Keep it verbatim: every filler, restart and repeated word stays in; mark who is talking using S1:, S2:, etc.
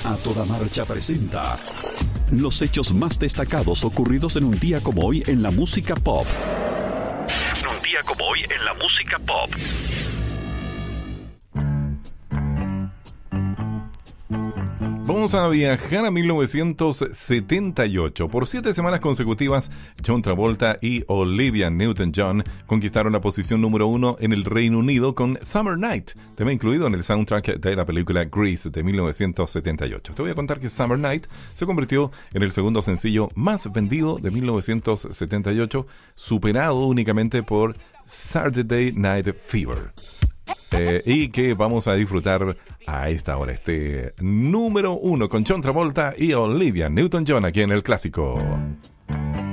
S1: A Toda Marcha presenta los hechos más destacados ocurridos en un día como hoy en la música pop. Un día como hoy en la música pop.
S2: Vamos a viajar a mil novecientos setenta y ocho. Por siete semanas consecutivas, John Travolta y Olivia Newton-John conquistaron la posición número uno en el Reino Unido con Summer Night, tema incluido en el soundtrack de la película Grease de mil novecientos setenta y ocho. Te voy a contar que Summer Night se convirtió en el segundo sencillo más vendido de mil novecientos setenta y ocho, superado únicamente por Saturday Night Fever. Eh, y que vamos a disfrutar a esta hora, este número uno con John Travolta y Olivia Newton-John aquí en El Clásico.